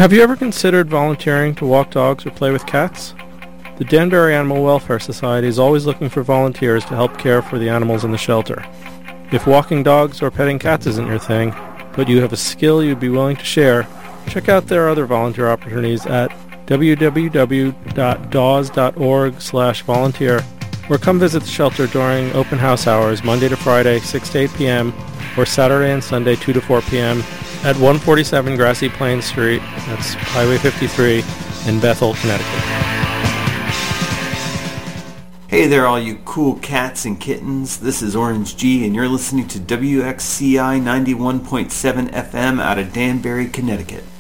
Have you ever considered volunteering to walk dogs or play with cats? The Danbury Animal Welfare Society is always looking for volunteers to help care for the animals in the shelter. If walking dogs or petting cats isn't your thing, but you have a skill you'd be willing to share, check out their other volunteer opportunities at www.daws.org/volunteer, or come visit the shelter during open house hours Monday to Friday 6 to 8 p.m. or Saturday and Sunday 2 to 4 p.m. at 147 Grassy Plains Street, that's Highway 53, in Bethel, Connecticut. Hey there, all you cool cats and kittens. This is Orange G, and you're listening to WXCI 91.7 FM out of Danbury, Connecticut.